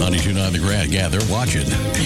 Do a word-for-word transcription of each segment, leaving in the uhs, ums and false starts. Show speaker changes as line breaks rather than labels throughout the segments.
ninety-two point nine The Grand. Yeah, they're watching.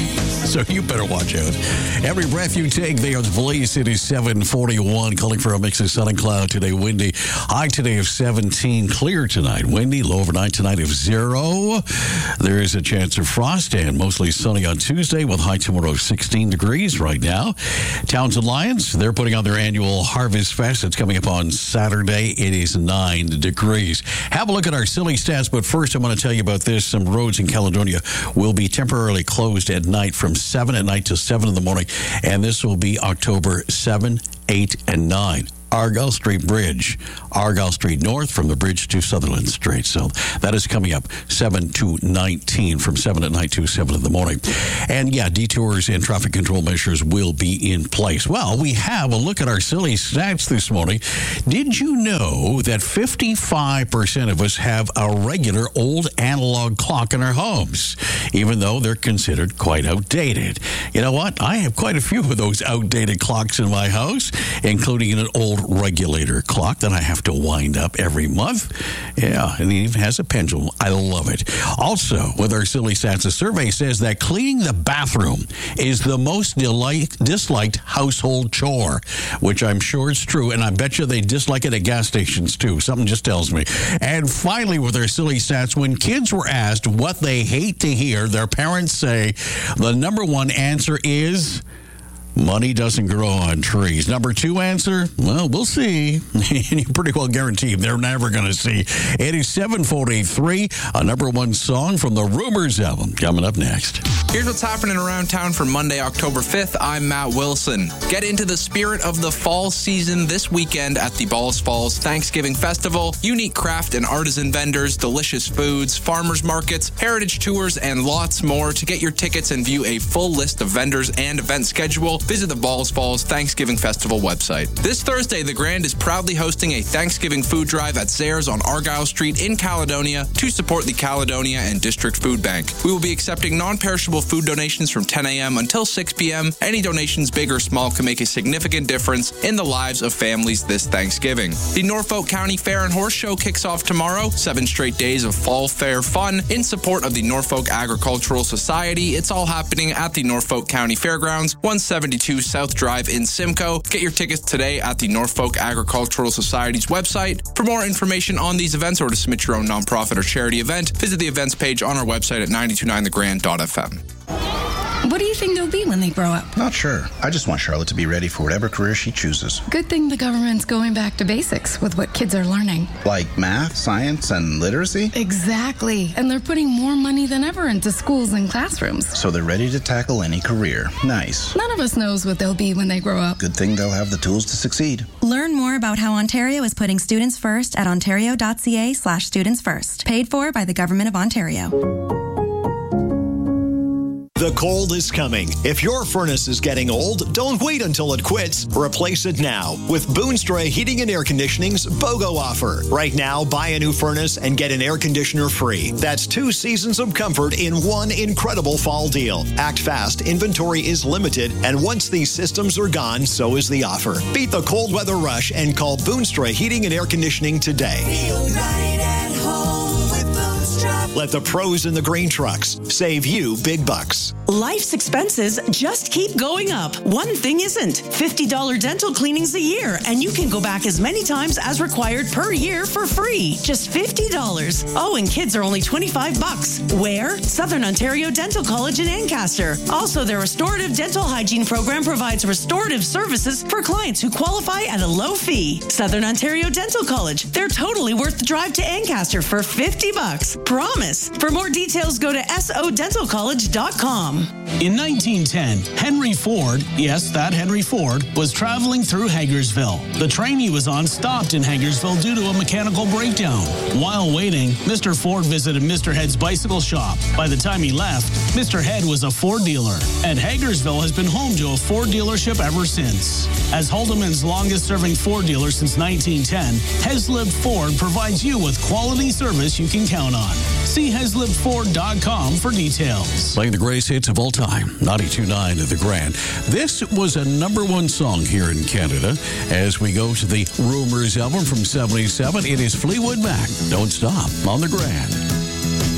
So you better watch out. Every breath you take, they are the Blaze. It is seven forty-one. Calling for a mix of sun and cloud today. Windy. High today of seventeen. Clear tonight. Windy. Low overnight tonight of zero. There is a chance of frost and mostly sunny on Tuesday with high tomorrow of sixteen degrees right now. Townsend Lions, they're putting on their annual Harvest Fest. It's coming up on Saturday. It is nine degrees. Have a look at our silly stats, but first I'm going to tell you about this. Some roads in Caledonia will be temporarily closed at night from seven at night to seven in the morning, and this will be October seventh, eighth, and ninth. Argyle Street Bridge, Argyle Street North from the bridge to Sutherland Street. So that is coming up seven to nineteen from seven at night to seven in the morning. And yeah, detours and traffic control measures will be in place. Well, we have a look at our silly stats this morning. Did you know that fifty-five percent of us have a regular old analog clock in our homes, even though they're considered quite outdated? You know what? I have quite a few of those outdated clocks in my house, including an old regulator clock that I have to wind up every month. Yeah, and it even has a pendulum. I love it. Also, with our silly stats, a survey says that cleaning the bathroom is the most delight, disliked household chore, which I'm sure is true, and I bet you they dislike it at gas stations too. Something just tells me. And finally, with our silly stats, when kids were asked what they hate to hear, their parents say the number one answer is money doesn't grow on trees. Number two answer, well, we'll see. And you pretty well guarantee they're never going to see. It is seven forty-three, a number one song from the Rumors album coming up next.
Here's what's happening around town for Monday, October fifth. I'm Matt Wilson. Get into the spirit of the fall season this weekend at the Balls Falls Thanksgiving Festival. Unique craft and artisan vendors, delicious foods, farmers markets, heritage tours, and lots more. To get your tickets and view a full list of vendors and event schedule, visit the Balls Falls Thanksgiving Festival website. This Thursday, the Grand is proudly hosting a Thanksgiving food drive at Zares on Argyle Street in Caledonia to support the Caledonia and District Food Bank. We will be accepting non-perishable food donations from ten a.m. until six p.m. Any donations, big or small, can make a significant difference in the lives of families this Thanksgiving. The Norfolk County Fair and Horse Show kicks off tomorrow. Seven straight days of fall fair fun in support of the Norfolk Agricultural Society. It's all happening at the Norfolk County Fairgrounds, one seventy-two South Drive in Simcoe. Get your tickets today at the Norfolk Agricultural Society's website. For more information on these events or to submit your own nonprofit or charity event, visit the events page on our website at ninety-two point nine the grand dot f m.
What do you think they'll be when they grow up?
Not sure. I just want Charlotte to be ready for whatever career she chooses.
Good thing the government's going back to basics with what kids are learning.
Like math, science, and literacy?
Exactly. And they're putting more money than ever into schools and classrooms.
So they're ready to tackle any career. Nice.
None of us knows what they'll be when they grow up.
Good thing they'll have the tools to succeed.
Learn more about how Ontario is putting students first at ontario.ca slash students first. Paid for by the Government of Ontario.
The cold is coming. If your furnace is getting old, don't wait until it quits. Replace it now with Boonstra Heating and Air Conditioning's BOGO offer. Right now, buy a new furnace and get an air conditioner free. That's two seasons of comfort in one incredible fall deal. Act fast. Inventory is limited, and once these systems are gone, so is the offer. Beat the cold weather rush and call Boonstra Heating and Air Conditioning today.
Feel right at home with Boonstra.
Let the pros in the green trucks save you big bucks.
Life's expenses just keep going up. One thing isn't. fifty dollars dental cleanings a year, and you can go back as many times as required per year for free. Just fifty dollars. Oh, and kids are only twenty-five bucks. Where? Southern Ontario Dental College in Ancaster. Also, their restorative dental hygiene program provides restorative services for clients who qualify at a low fee. Southern Ontario Dental College. They're totally worth the drive to Ancaster for fifty bucks. Promise. For more details, go to s o dental college dot com.
In nineteen ten, Henry Ford, yes, that Henry Ford, was traveling through Hagersville. The train he was on stopped in Hagersville due to a mechanical breakdown. While waiting, Mister Ford visited Mister Head's bicycle shop. By the time he left, Mister Head was a Ford dealer, and Hagersville has been home to a Ford dealership ever since. As Holdeman's longest-serving Ford dealer since nineteen ten, Heslip Ford provides you with quality service you can count on. See heslip ford dot com for details.
Playing the greatest hits of all time, ninety-two point nine of the Grand. This was a number one song here in Canada. As we go to the Rumors album from seventy-seven, it is Fleetwood Mac. Don't Stop on the Grand.